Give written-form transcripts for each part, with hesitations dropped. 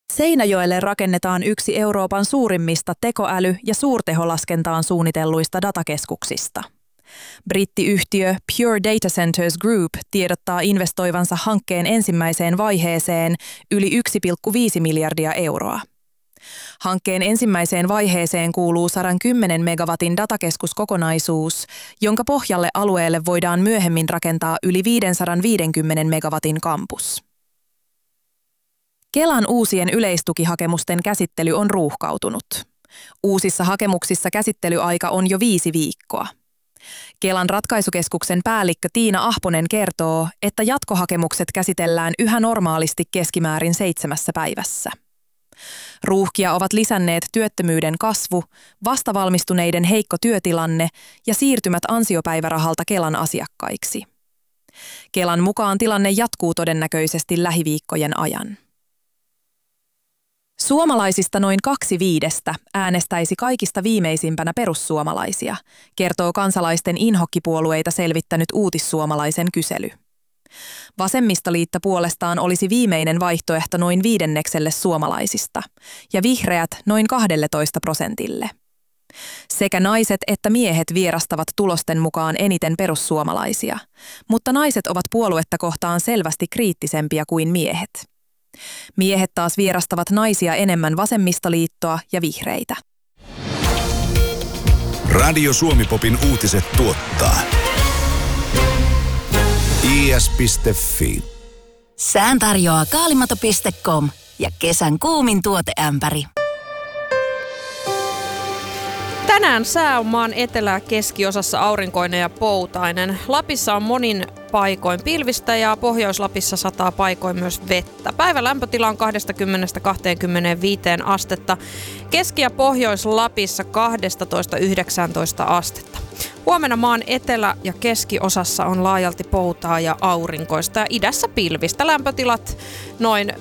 Seinäjoelle rakennetaan yksi Euroopan suurimmista tekoäly- ja suurteholaskentaan suunnitelluista datakeskuksista. Brittiyhtiö Pure Data Centers Group tiedottaa investoivansa hankkeen ensimmäiseen vaiheeseen yli 1,5 miljardia euroa. Hankkeen ensimmäiseen vaiheeseen kuuluu 110 megawatin datakeskuskokonaisuus, jonka pohjalle alueelle voidaan myöhemmin rakentaa yli 550 megawatin kampus. Kelan uusien yleistukihakemusten käsittely on ruuhkautunut. Uusissa hakemuksissa käsittelyaika on jo 5 viikkoa. Kelan ratkaisukeskuksen päällikkö Tiina Ahponen kertoo, että jatkohakemukset käsitellään yhä normaalisti keskimäärin 7 päivässä. Ruuhkia ovat lisänneet työttömyyden kasvu, vastavalmistuneiden heikko työtilanne ja siirtymät ansiopäivärahalta Kelan asiakkaiksi. Kelan mukaan tilanne jatkuu todennäköisesti lähiviikkojen ajan. Suomalaisista noin 2/5 äänestäisi kaikista viimeisimpänä perussuomalaisia, kertoo kansalaisten inhokkipuolueita selvittänyt Uutissuomalaisen kysely. Vasemmistoliitto puolestaan olisi viimeinen vaihtoehto noin 5% suomalaisista ja vihreät noin 12%. Sekä naiset että miehet vierastavat tulosten mukaan eniten perussuomalaisia, mutta naiset ovat puoluetta kohtaan selvästi kriittisempiä kuin miehet. Miehet taas vierastavat naisia enemmän vasemmistoliittoa ja vihreitä. Radio Suomi-popin uutiset tuottaa is.fi. Sään tarjoaa kaalimato.com ja kesän kuumin tuoteämpäri. Tänään sää on maan etelä- ja keskiosassa aurinkoinen ja poutainen. Lapissa on monin paikoin pilvistä ja Pohjois-Lapissa sataa paikoin myös vettä. Päivän lämpötila on 20–25 astetta. Keski- ja Pohjois-Lapissa 12–19 astetta. Huomenna maan etelä- ja keskiosassa on laajalti poutaa ja aurinkoista ja idässä pilvistä. Lämpötilat noin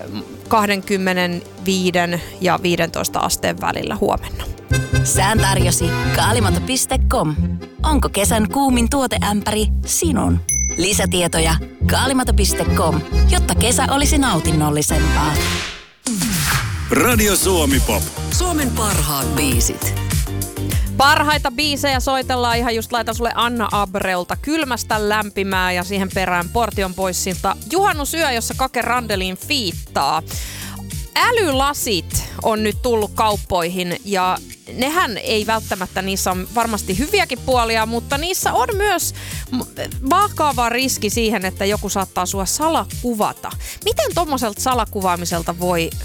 25 ja 15 asteen välillä huomenna. Sään tarjosi kaalimato.com. Onko kesän kuumin tuoteämpäri sinun? Lisätietoja kaalimato.com, jotta kesä olisi nautinnollisempaa. Radio Suomi-pop. Suomen parhaat biisit. Parhaita biisejä soitellaan ihan just laitan sulle Anna Abreulta Kylmästä lämpimää ja siihen perään Portion Boysilta Juhannusyö, jossa Kake Randelin fiittaa. Älylasit on nyt tullut kauppoihin ja nehän ei välttämättä, niissä on varmasti hyviäkin puolia, mutta niissä on myös vakava riski siihen, että joku saattaa sua salakuvata. Miten tommoselta salakuvaamiselta voi